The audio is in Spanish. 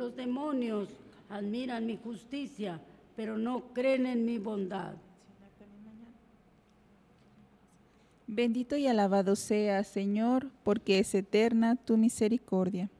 los demonios admiran mi justicia, pero no creen en mi bondad. Bendito y alabado sea, Señor, porque es eterna tu misericordia.